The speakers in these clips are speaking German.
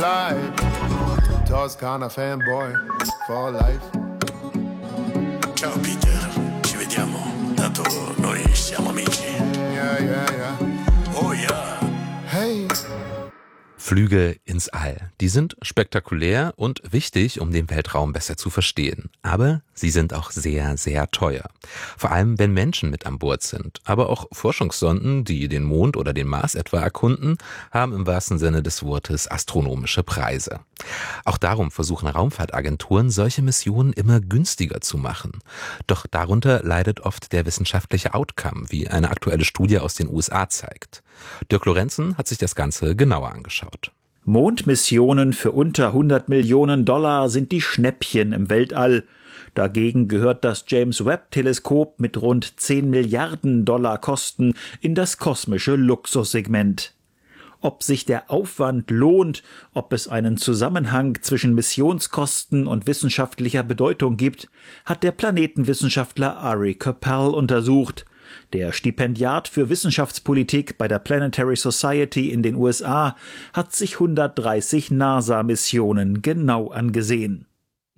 life. Toscana fanboy for life. Ciao Peter, ci vediamo. Tanto noi siamo amici. Yeah. Oh ja. Hey. Flüge ins All. Die sind spektakulär und wichtig, um den Weltraum besser zu verstehen. Aber sie sind auch sehr, sehr teuer. Vor allem, wenn Menschen mit an Bord sind. Aber auch Forschungssonden, die den Mond oder den Mars etwa erkunden, haben im wahrsten Sinne des Wortes astronomische Preise. Auch darum versuchen Raumfahrtagenturen, solche Missionen immer günstiger zu machen. Doch darunter leidet oft der wissenschaftliche Outcome, wie eine aktuelle Studie aus den USA zeigt. Dirk Lorenzen hat sich das Ganze genauer angeschaut. Mondmissionen für unter 100 Millionen Dollar sind die Schnäppchen im Weltall. Dagegen gehört das James-Webb-Teleskop mit rund 10 Milliarden Dollar Kosten in das kosmische Luxussegment. Ob sich der Aufwand lohnt, ob es einen Zusammenhang zwischen Missionskosten und wissenschaftlicher Bedeutung gibt, hat der Planetenwissenschaftler Ari Coppell untersucht. Der Stipendiat für Wissenschaftspolitik bei der Planetary Society in den USA hat sich 130 NASA-Missionen genau angesehen.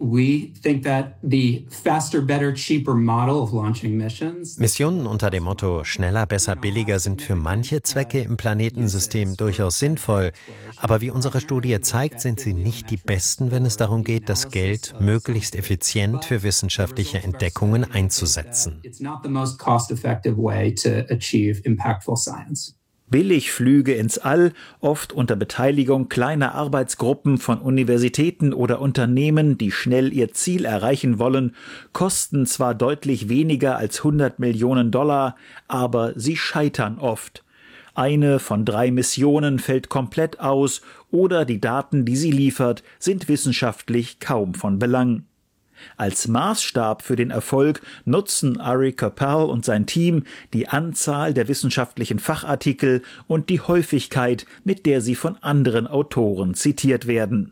Missionen unter dem Motto schneller, besser, billiger sind für manche Zwecke im Planetensystem durchaus sinnvoll. Aber wie unsere Studie zeigt, sind sie nicht die besten, wenn es darum geht, das Geld möglichst effizient für wissenschaftliche Entdeckungen einzusetzen. Billigflüge ins All, oft unter Beteiligung kleiner Arbeitsgruppen von Universitäten oder Unternehmen, die schnell ihr Ziel erreichen wollen, kosten zwar deutlich weniger als 100 Millionen Dollar, aber sie scheitern oft. Eine von 3 Missionen fällt komplett aus oder die Daten, die sie liefert, sind wissenschaftlich kaum von Belang. Als Maßstab für den Erfolg nutzen Ari Coppell und sein Team die Anzahl der wissenschaftlichen Fachartikel und die Häufigkeit, mit der sie von anderen Autoren zitiert werden.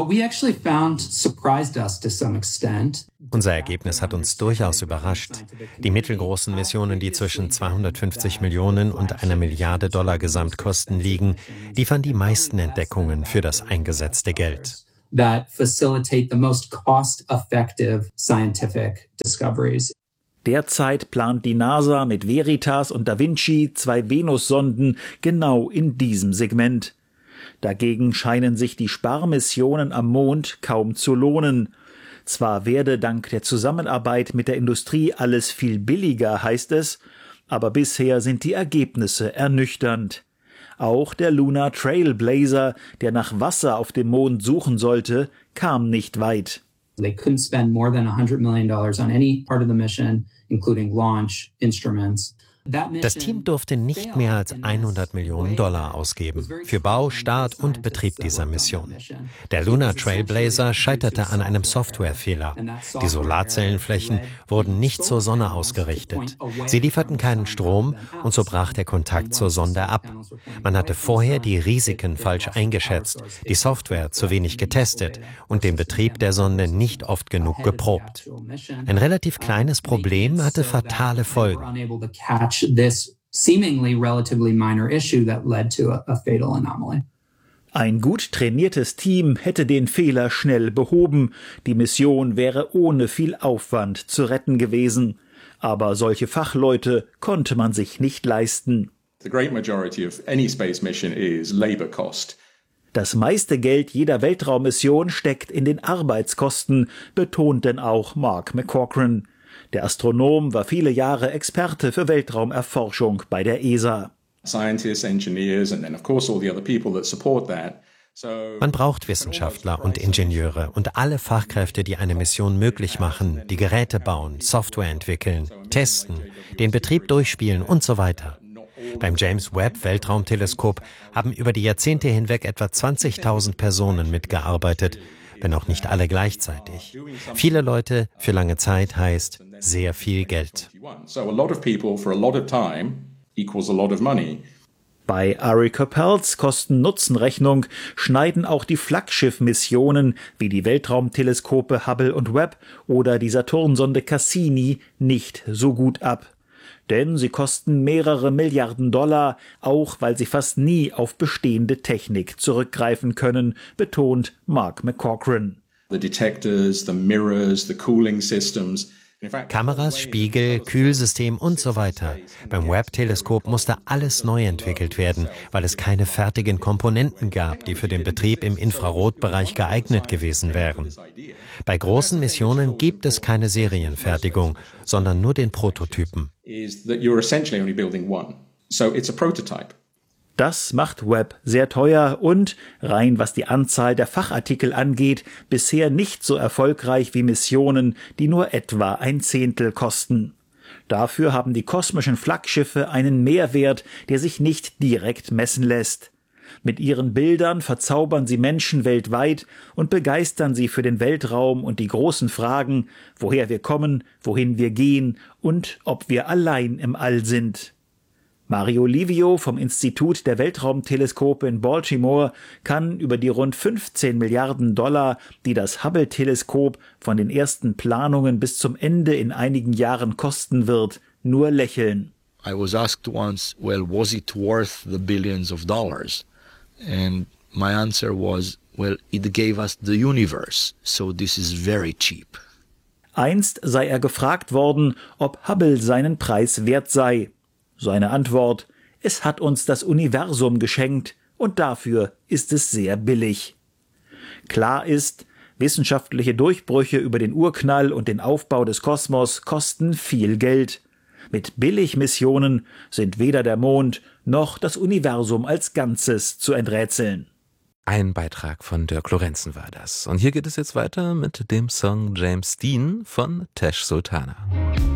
Unser Ergebnis hat uns durchaus überrascht. Die mittelgroßen Missionen, die zwischen 250 Millionen und 1 Milliarde Dollar Gesamtkosten liegen, liefern die meisten Entdeckungen für das eingesetzte Geld. That facilitate the most cost-effective scientific discoveries. Derzeit plant die NASA mit Veritas und Da Vinci 2 Venus-Sonden genau in diesem Segment. Dagegen scheinen sich die Sparmissionen am Mond kaum zu lohnen. Zwar werde dank der Zusammenarbeit mit der Industrie alles viel billiger, heißt es, aber bisher sind die Ergebnisse ernüchternd. Auch der Lunar Trailblazer, der nach Wasser auf dem Mond suchen sollte, kam nicht weit. They couldn't spend more than $100 million on any part of the mission, including launch, instruments. Das Team durfte nicht mehr als 100 Millionen Dollar ausgeben für Bau, Start und Betrieb dieser Mission. Der Lunar Trailblazer scheiterte an einem Softwarefehler. Die Solarzellenflächen wurden nicht zur Sonne ausgerichtet. Sie lieferten keinen Strom und so brach der Kontakt zur Sonde ab. Man hatte vorher die Risiken falsch eingeschätzt, die Software zu wenig getestet und den Betrieb der Sonde nicht oft genug geprobt. Ein relativ kleines Problem hatte fatale Folgen. This seemingly relatively minor issue that led to a fatal anomaly. Ein gut trainiertes Team hätte den Fehler schnell behoben. Die Mission wäre ohne viel Aufwand zu retten gewesen. Aber solche Fachleute konnte man sich nicht leisten. The great majority of any space mission is labor cost. Das meiste Geld jeder Weltraummission steckt in den Arbeitskosten, betont denn auch Mark McCaughrean. Der Astronom war viele Jahre Experte für Weltraumerforschung bei der ESA. Man braucht Wissenschaftler und Ingenieure und alle Fachkräfte, die eine Mission möglich machen, die Geräte bauen, Software entwickeln, testen, den Betrieb durchspielen und so weiter. Beim James-Webb-Weltraumteleskop haben über die Jahrzehnte hinweg etwa 20.000 Personen mitgearbeitet, wenn auch nicht alle gleichzeitig. Viele Leute für lange Zeit heißt sehr viel Geld. Bei Ari Coppells Kosten-Nutzen-Rechnung schneiden auch die Flaggschiff-Missionen wie die Weltraumteleskope Hubble und Webb oder die Saturnsonde Cassini nicht so gut ab. Denn sie kosten mehrere Milliarden $, auch weil sie fast nie auf bestehende Technik zurückgreifen können, betont Mark McCaughrean. The detectors, the mirrors, the cooling systems. Kameras, Spiegel, Kühlsystem und so weiter. Beim Webb-Teleskop musste alles neu entwickelt werden, weil es keine fertigen Komponenten gab, die für den Betrieb im Infrarotbereich geeignet gewesen wären. Bei großen Missionen gibt es keine Serienfertigung, sondern nur den Prototypen. Das macht Webb sehr teuer und, rein was die Anzahl der Fachartikel angeht, bisher nicht so erfolgreich wie Missionen, die nur etwa 1/10 kosten. Dafür haben die kosmischen Flaggschiffe einen Mehrwert, der sich nicht direkt messen lässt. Mit ihren Bildern verzaubern sie Menschen weltweit und begeistern sie für den Weltraum und die großen Fragen, woher wir kommen, wohin wir gehen und ob wir allein im All sind. Mario Livio vom Institut der Weltraumteleskope in Baltimore kann über die rund 15 Milliarden $, die das Hubble-Teleskop von den ersten Planungen bis zum Ende in einigen Jahren kosten wird, nur lächeln. I was asked once, well, was it worth the billions of dollars? And my answer was, well, it gave us the universe, so this is very cheap. Einst sei er gefragt worden, ob Hubble seinen Preis wert sei. Seine Antwort: Es hat uns das Universum geschenkt und dafür ist es sehr billig. Klar ist, wissenschaftliche Durchbrüche über den Urknall und den Aufbau des Kosmos kosten viel Geld. Mit Billigmissionen sind weder der Mond noch das Universum als Ganzes zu enträtseln. Ein Beitrag von Dirk Lorenzen war das. Und hier geht es jetzt weiter mit dem Song James Dean von Tash Sultana.